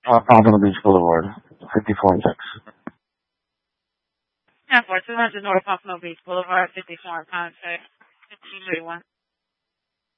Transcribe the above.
Pompano Beach Boulevard, 54 and 6. And for 200 North Pompano Beach Boulevard, 54 and 6, 1531.